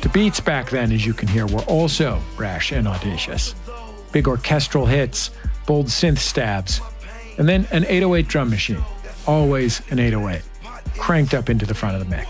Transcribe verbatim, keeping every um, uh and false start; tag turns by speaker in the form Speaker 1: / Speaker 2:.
Speaker 1: The beats back then, as you can hear, were also brash and audacious. Big orchestral hits, bold synth stabs, and then an eight oh eight drum machine. Always an eight oh eight, cranked up into the front of the mix.